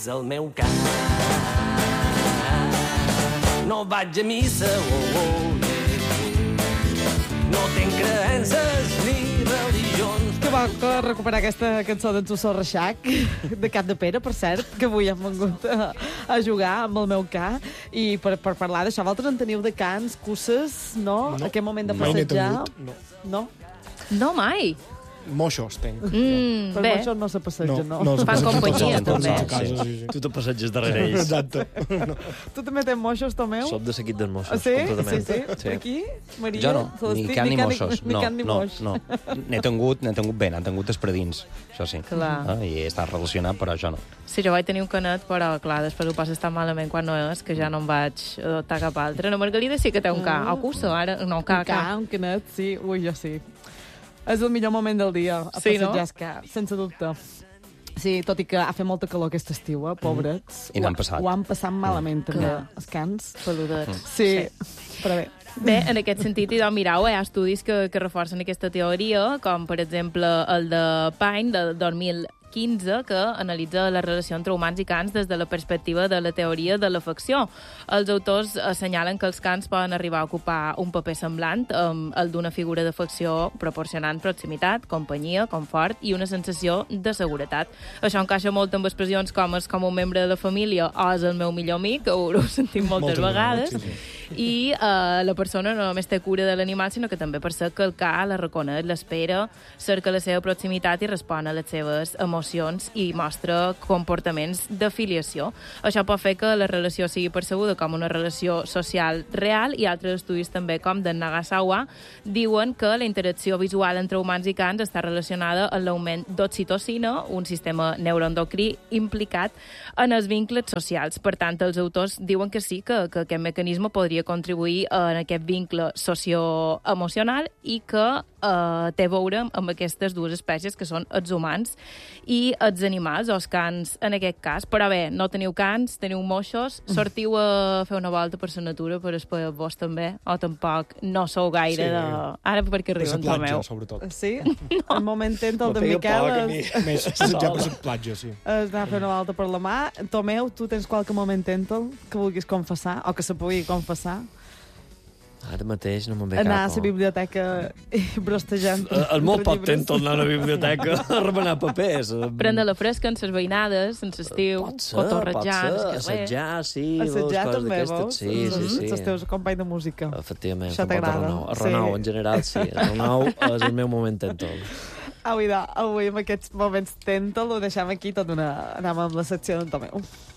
És el meu cas. No vaig a missa, no tenc creences ni religions. Que bo recuperar aquesta cançó d'en Suso Reixac, de Cap de Pere, per cert, que avui hem vingut a jugar amb el meu ca. I per parlar d'això, vosaltres en teniu de cants, curses, no? Aquest moment de passejar? No? No, mai. Moixos tenc. Però Bé, això no se passeja, no? Fan companyia, també. Tu te passeges darrere ells. Exacte. Tu també tens moixos, Tomeu? Soc de seguit dels Mossos, Sí? completament. Sí. Aquí? Maria? Jo no, Celestí? ni can ni Mossos. Ni can ni moix. No. N'he tingut bé, n'han tingut espredins, això sí. Clar. I està relacionat, però jo no. Sí, jo vaig tenir un canet, però, clar, després ho passes tan malament quan no és, que ja no em vaig adoptar cap altre. La Margalida sí que té un ca. O cursa, ara? No, ca. Un canet, sí. Ui, jo sí. És el millor moment del dia, a Sí, no? passejar escà, sense dubte. Sí, tot i que ha fet molta calor aquest estiu, pobrets. I n'han passat. Ho han passat malament, també, els cans. Peludets. Sí, però bé. Bé, en aquest sentit, idò, mirau, hi ha estudis que reforcen aquesta teoria, com, per exemple, el de Pine, del 2015, que analitza la relació entre humans i cans des de la perspectiva de la teoria de l'afecció. Els autors assenyalen que els cans poden arribar a ocupar un paper semblant el d'una figura d'afecció proporcionant proximitat, companyia, confort i una sensació de seguretat. Això encaixa molt amb expressions com és com un membre de la família o és el meu millor amic, que ho haureu sentit moltes vegades. I la persona no només té cura de l'animal, sinó que també percep que el ca la reconeix, l'espera, cerca la seva proximitat i respon a les seves emocions i mostra comportaments d'afiliació. Això pot fer que la relació sigui percebuda com una relació social real, i altres estudis també, com d'en Nagasawa, diuen que la interacció visual entre humans i cans està relacionada amb l'augment d'oxitocina, un sistema neuroendocrí implicat en els vincles socials. Per tant, els autors diuen que sí, que aquest mecanisme podria contribuir en aquest vincle socioemocional i que té a veure amb aquestes dues espècies que són els humans i els animals, o els cans en aquest cas. Però bé, no teniu cans, teniu moixos, sortiu a fer una volta per la natura per espaiar-vos també, o tampoc no sou gaire de... Ara perquè Per arriba la en platja, Tomeu. sobretot. Sí? El moment el de Miquel Més passejar per la platja, sí. és anar a fer una volta per la mà. Tomeu, tu tens qualque moment tèntal que vulguis confessar, o que se pugui confessar? Ara mateix no me'n ve cap. Anar a la biblioteca brostejant. El molt pot llibres. tentar anar a la biblioteca a remenar papers. Prendre la fresca en ses veïnades, en l'estiu, cotorrejar, en el carrer. assetjar, sí. Assetjar coses també, d'aquestes. veus? Sí. Els teus companys de música. Efectivament, Això com pot t'agrada? A Renau, en general, sí. A Renau és el meu moment tèntol. Avui amb aquests moments tèntal ho deixem aquí tot anem amb la secció d'en Tomeu.